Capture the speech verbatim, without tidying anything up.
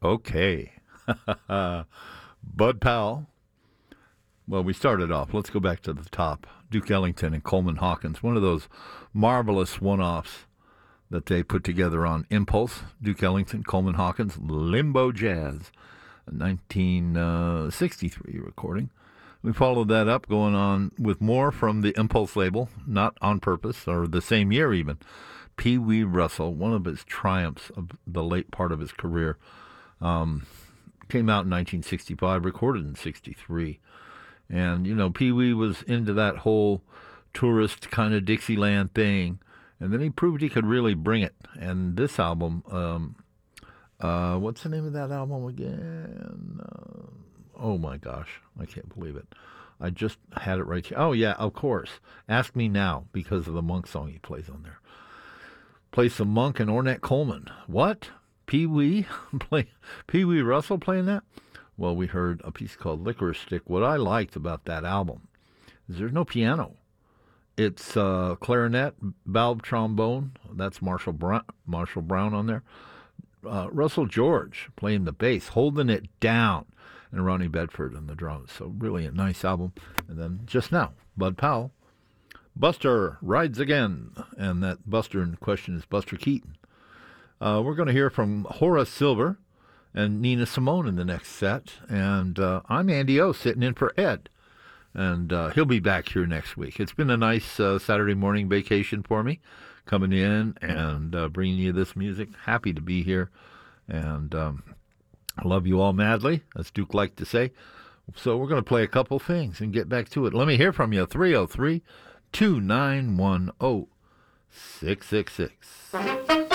Okay. Bud Powell. Well, we started off. Let's go back to the top. Duke Ellington and Coleman Hawkins. One of those marvelous one-offs that they put together on Impulse. Duke Ellington, Coleman Hawkins, Limbo Jazz. A nineteen sixty-three recording. We followed that up going on with more from the Impulse label, not on purpose, or the same year even. Pee Wee Russell, one of his triumphs of the late part of his career. Um, came out in nineteen sixty-five, recorded in sixty-three. And, you know, Pee Wee was into that whole tourist kind of Dixieland thing. And then he proved he could really bring it. And this album, um, uh, what's the name of that album again? Uh, oh, my gosh. I can't believe it. I just had it right here. Oh, yeah, of course. Ask Me Now, because of the Monk song he plays on there. Plays some Monk and Ornette Coleman. What? Pee Wee? Play, Pee Wee Russell playing that? Well, we heard a piece called Licorice Stick. What I liked about that album is there's no piano. It's uh, clarinet, valve trombone. That's Marshall Brown, Marshall Brown on there. Uh, Russell George playing the bass, holding it down, and Ronnie Bedford on the drums. So really a nice album. And then just now, Bud Powell, Buster Rides Again. And that Buster in question is Buster Keaton. Uh, we're going to hear from Horace Silver and Nina Simone in the next set. And uh, I'm Andy O, sitting in for Ed. And uh, he'll be back here next week. It's been a nice uh, Saturday morning vacation for me, coming in and uh, bringing you this music. Happy to be here. And um, I love you all madly, as Duke liked to say. So we're going to play a couple things and get back to it. Let me hear from you, three oh three, two nine one, oh six six six.